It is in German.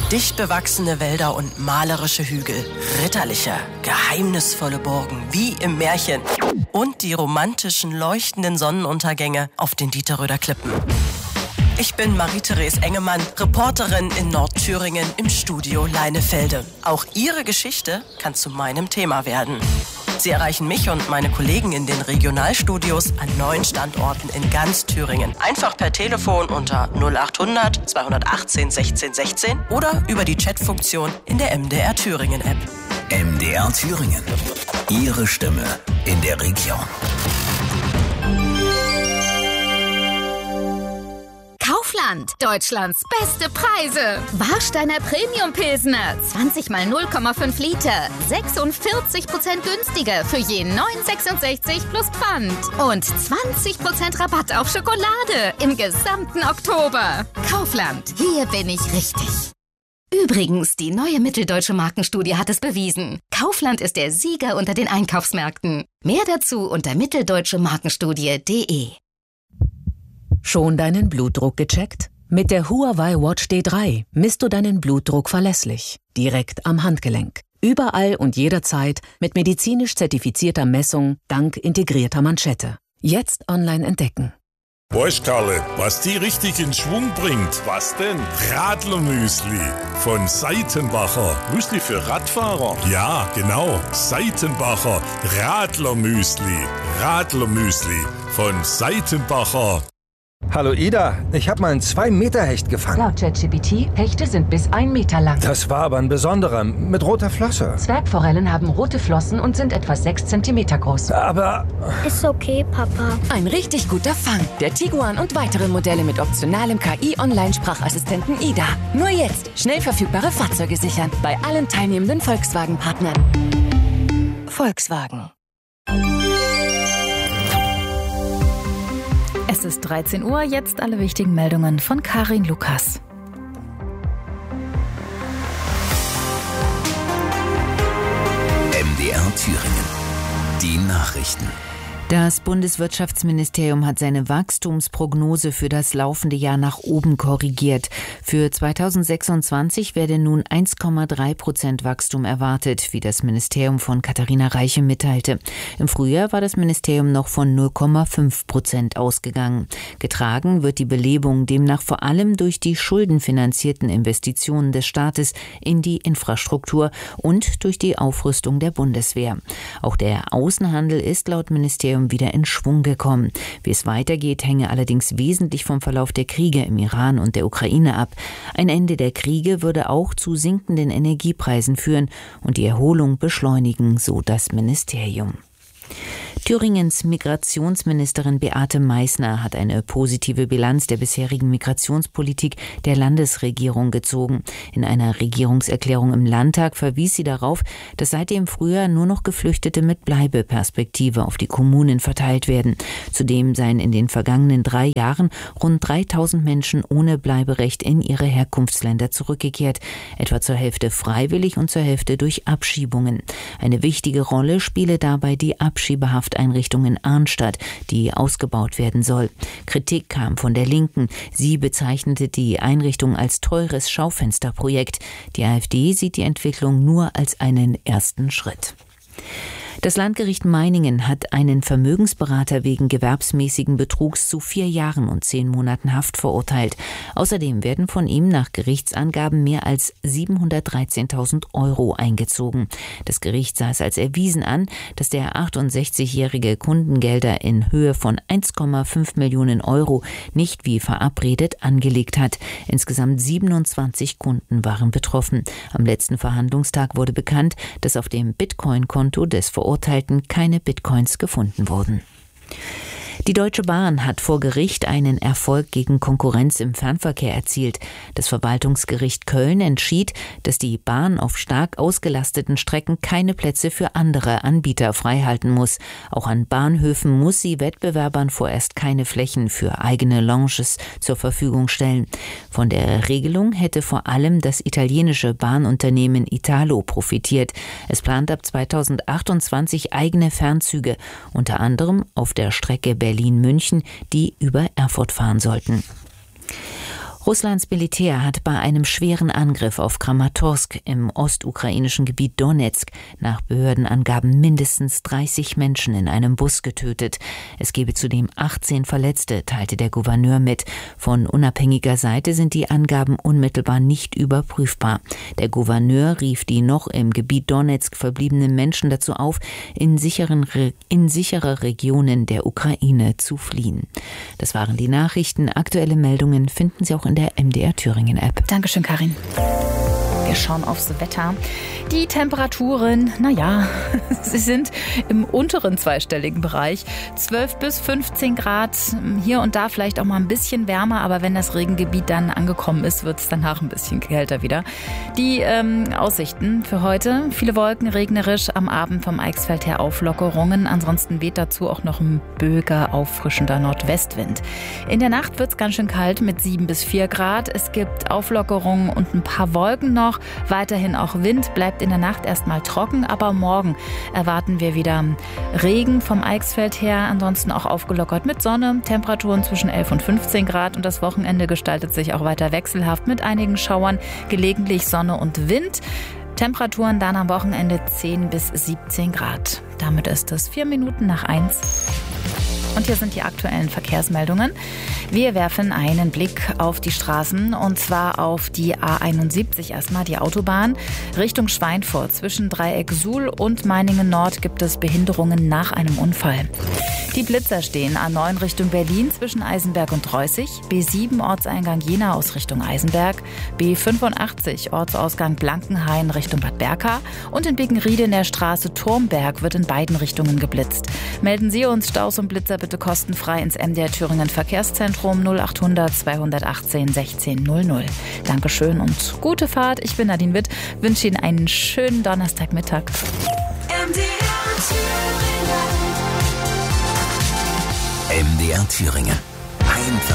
Dicht bewachsene Wälder und malerische Hügel, ritterliche, geheimnisvolle Burgen, wie im Märchen. Und die romantischen, leuchtenden Sonnenuntergänge auf den Dieterröder Klippen. Ich bin Marie-Therese Engemann, Reporterin in Nordthüringen im Studio Leinefelde. Auch Ihre Geschichte kann zu meinem Thema werden. Sie erreichen mich und meine Kollegen in den Regionalstudios an 9 Standorten in ganz Thüringen. Einfach per Telefon unter 0800 218 16 16 oder über die Chatfunktion in der MDR Thüringen App. MDR Thüringen. Ihre Stimme in der Region. Kaufland, Deutschlands beste Preise. Warsteiner Premium Pilsner, 20 mal 0,5 Liter, 46% günstiger für je 9,66 plus Pfand. Und 20% Rabatt auf Schokolade im gesamten Oktober. Kaufland, hier bin ich richtig. Übrigens, die neue Mitteldeutsche Markenstudie hat es bewiesen. Kaufland ist der Sieger unter den Einkaufsmärkten. Mehr dazu unter mitteldeutschemarkenstudie.de. Schon deinen Blutdruck gecheckt? Mit der Huawei Watch D3 misst du deinen Blutdruck verlässlich, direkt am Handgelenk. Überall und jederzeit mit medizinisch zertifizierter Messung dank integrierter Manschette. Jetzt online entdecken. Bosch Karle, was die richtig in Schwung bringt. Was denn? Radlermüsli von Seitenbacher. Müsli für Radfahrer? Ja, genau. Seitenbacher Radlermüsli. Radlermüsli von Seitenbacher. Hallo Ida, ich habe mal einen 2-Meter-Hecht gefangen. Laut ChatGPT, Hechte sind bis 1 Meter lang. Das war aber ein besonderer, mit roter Flosse. Zwergforellen haben rote Flossen und sind etwa 6 Zentimeter groß. Aber... Ist okay, Papa. Ein richtig guter Fang. Der Tiguan und weitere Modelle mit optionalem KI-Online-Sprachassistenten Ida. Nur jetzt schnell verfügbare Fahrzeuge sichern. Bei allen teilnehmenden Volkswagen-Partnern. Volkswagen. Es ist 13 Uhr, jetzt alle wichtigen Meldungen von Karin Lukas. MDR Thüringen. Die Nachrichten. Das Bundeswirtschaftsministerium hat seine Wachstumsprognose für das laufende Jahr nach oben korrigiert. Für 2026 werde nun 1,3% Wachstum erwartet, wie das Ministerium von Katharina Reiche mitteilte. Im Frühjahr war das Ministerium noch von 0,5% ausgegangen. Getragen wird die Belebung demnach vor allem durch die schuldenfinanzierten Investitionen des Staates in die Infrastruktur und durch die Aufrüstung der Bundeswehr. Auch der Außenhandel ist laut Ministerium wieder in Schwung gekommen. Wie es weitergeht, hänge allerdings wesentlich vom Verlauf der Kriege im Iran und der Ukraine ab. Ein Ende der Kriege würde auch zu sinkenden Energiepreisen führen und die Erholung beschleunigen, so das Ministerium. Thüringens Migrationsministerin Beate Meißner hat eine positive Bilanz der bisherigen Migrationspolitik der Landesregierung gezogen. In einer Regierungserklärung im Landtag verwies sie darauf, dass seit dem Frühjahr nur noch Geflüchtete mit Bleibeperspektive auf die Kommunen verteilt werden. Zudem seien in den vergangenen 3 Jahren rund 3000 Menschen ohne Bleiberecht in ihre Herkunftsländer zurückgekehrt, etwa zur Hälfte freiwillig und zur Hälfte durch Abschiebungen. Eine wichtige Rolle spiele dabei die Abschiebehaft Einrichtung in Arnstadt, die ausgebaut werden soll. Kritik kam von der Linken. Sie bezeichnete die Einrichtung als teures Schaufensterprojekt. Die AfD sieht die Entwicklung nur als einen ersten Schritt. Das Landgericht Meiningen hat einen Vermögensberater wegen gewerbsmäßigen Betrugs zu 4 Jahren und 10 Monaten Haft verurteilt. Außerdem werden von ihm nach Gerichtsangaben mehr als 713.000 € eingezogen. Das Gericht sah es als erwiesen an, dass der 68-jährige Kundengelder in Höhe von 1,5 Millionen € nicht wie verabredet angelegt hat. Insgesamt 27 Kunden waren betroffen. Am letzten Verhandlungstag wurde bekannt, dass auf dem Bitcoin-Konto des Verurteilten keine Bitcoins gefunden wurden. Die Deutsche Bahn hat vor Gericht einen Erfolg gegen Konkurrenz im Fernverkehr erzielt. Das Verwaltungsgericht Köln entschied, dass die Bahn auf stark ausgelasteten Strecken keine Plätze für andere Anbieter freihalten muss. Auch an Bahnhöfen muss sie Wettbewerbern vorerst keine Flächen für eigene Lounges zur Verfügung stellen. Von der Regelung hätte vor allem das italienische Bahnunternehmen Italo profitiert. Es plant ab 2028 eigene Fernzüge, unter anderem auf der Strecke Berlin-München, die über Erfurt fahren sollten. Russlands Militär hat bei einem schweren Angriff auf Kramatorsk im ostukrainischen Gebiet Donezk nach Behördenangaben mindestens 30 Menschen in einem Bus getötet. Es gebe zudem 18 Verletzte, teilte der Gouverneur mit. Von unabhängiger Seite sind die Angaben unmittelbar nicht überprüfbar. Der Gouverneur rief die noch im Gebiet Donezk verbliebenen Menschen dazu auf, in sichere Regionen der Ukraine zu fliehen. Das waren die Nachrichten. Aktuelle Meldungen finden Sie auch in der MDR Thüringen App. Dankeschön, Karin. Wir schauen aufs Wetter. Die Temperaturen, sie sind im unteren zweistelligen Bereich. 12 bis 15 Grad, hier und da vielleicht auch mal ein bisschen wärmer, aber wenn das Regengebiet dann angekommen ist, wird es danach ein bisschen kälter wieder. Die Aussichten für heute, viele Wolken, regnerisch, am Abend vom Eichsfeld her Auflockerungen. Ansonsten weht dazu auch noch ein böiger, auffrischender Nordwestwind. In der Nacht wird es ganz schön kalt mit 7 bis 4 Grad. Es gibt Auflockerungen und ein paar Wolken noch. Weiterhin auch Wind, bleibt in der Nacht erstmal trocken, aber morgen erwarten wir wieder Regen vom Eichsfeld her, ansonsten auch aufgelockert mit Sonne, Temperaturen zwischen 11 und 15 Grad und das Wochenende gestaltet sich auch weiter wechselhaft mit einigen Schauern, gelegentlich Sonne und Wind. Temperaturen dann am Wochenende 10 bis 17 Grad. Damit ist es 4 Minuten nach 1. Und hier sind die aktuellen Verkehrsmeldungen. Wir werfen einen Blick auf die Straßen und zwar auf die A71 erstmal, die Autobahn. Richtung Schweinfurt zwischen Dreieck Suhl und Meiningen Nord gibt es Behinderungen nach einem Unfall. Die Blitzer stehen A9 Richtung Berlin zwischen Eisenberg und Reußig, B7 Ortseingang Jena aus Richtung Eisenberg, B85 Ortsausgang Blankenhain Richtung Bad Berka und in Bickenriede in der Straße Turmberg wird in beiden Richtungen geblitzt. Melden Sie uns Staus und Blitzer bitte kostenfrei ins MDR Thüringen Verkehrszentrum 0800 218 1600. Dankeschön und gute Fahrt. Ich bin Nadine Witt, wünsche Ihnen einen schönen Donnerstagmittag. MDR Thüringen. Einfach